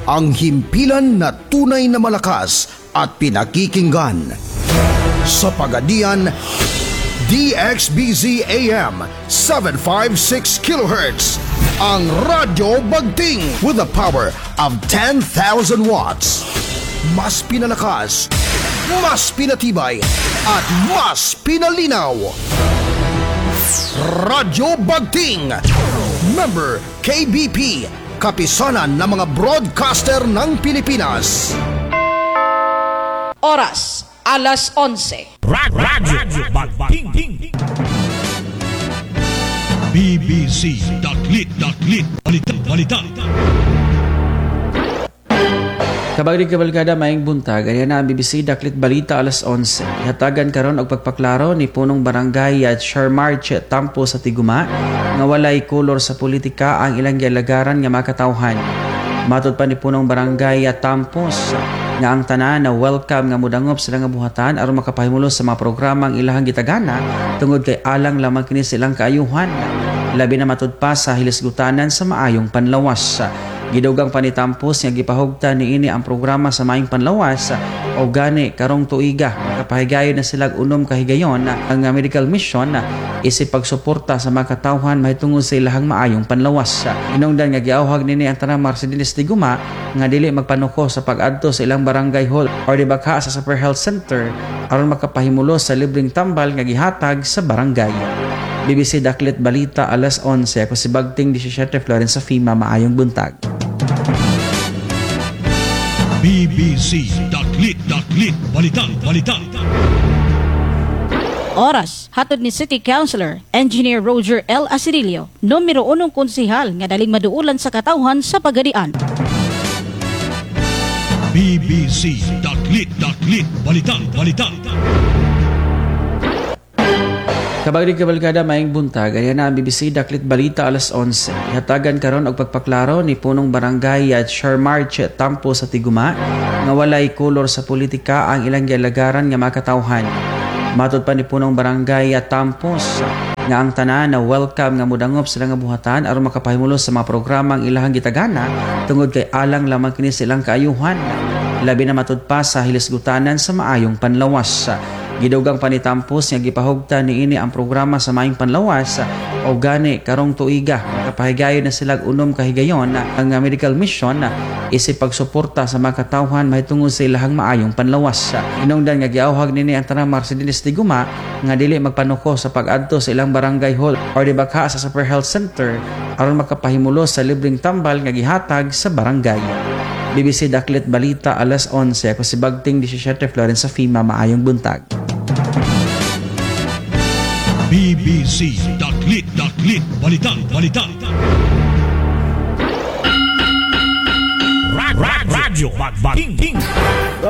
ang himpilan na tunay na malakas at pinakikinggan. Sa Pagadian, DXBZ AM 756 kHz, ang Radyo Bagting with the power of 10,000 watts. Mas pinalakas, mas pinatibay, at mas pinalinaw. Radyo Bagting, member KBP, kapisanan ng mga broadcaster ng Pilipinas. Oras, alas 11. Radyo Bagting. BBC.lit. Balita. Kabagdi kabalkada maing buntag, ariyan na ang BBC Daklit Balita alas 11. Ihatagan karon og pagpaklaro ni punong barangay at Sharmarche Tampo sa Tiguma nga walay kolor sa politika ang ilang gialagaran nga makatawhan. Matod pa ni punong barangay at Tampos nga ang tanan na welcome nga mudangop sila nga buhatan aron makapahimulos sa mga programang ilahang gitagana tungod kay alang lamang kini silang kaayuhan. Labi na matod pa sa hilisgutanan sa maayong panlawas. Gidugang panitampos nga gipahugtan niini ang programa sa maayong panlawas o gani karong tuiga makapahigayon na sila unom kahigayon ang medical mission isip pagsuporta sa mga katawhan mahitungod sa ilahang maayong panlawas. Inungdan nga giawhag nini ang tanang Marcelinis Tiguma nga dili magpanuko sa pag-adto sa ilang barangay hall or dibakha sa Super Health Center aron makapahimulos sa libreng tambal nga gihatag sa barangay. BBC Daklit Balita alas 11. Ako si Bagting 17 Florence sa FIMA. Maayong buntag. BBC.lit. Balita. Oras, hatod ni City Councilor Engineer Roger L. Asirilio, numero 1 konsehal nga daling maduulan sa katawhan sa Pagadian. BBC.lit. Balita. Kabagdi kabalkada maing buntag, ariyan na ang BBC Daklit Balita alas 11. Ihatagan karon og pagpaklaro ni punong barangay at Sharmarche Tampo sa Tiguma nga walay kolor sa politika ang ilang gialagaran nga makatawhan. Matod pa ni punong barangay at Tampos nga ang tanan na welcome nga mudangop sila nga buhatan aron makapahimulos sa mga programang ilahang gitagana tungod kay alang lamang kini silang kaayuhan. Labi na matod pa sa hilisgutanan sa maayong panlawas. Gidugang panitampos nga gipahugtan niini ang programa sa maayong panlawas o gani karong tuiga makapahigayon na sila unom kahigayon ang medical mission isip pagsuporta sa mga katawhan mahitungod sa ilahang maayong panlawas. Inungdan nga giawhag nini ang tanang Marcelinis Tiguma nga dili magpanuko sa pag-adto sa ilang barangay hall or dibakha sa Super Health Center aron makapahimulos sa libreng tambal nga gihatag sa barangay. BBC Daklit Balita alas 11. Ako si Bagting 17 Florence sa FIMA. Maayong buntag. BBC.lit. Balita. Radyo Bagting.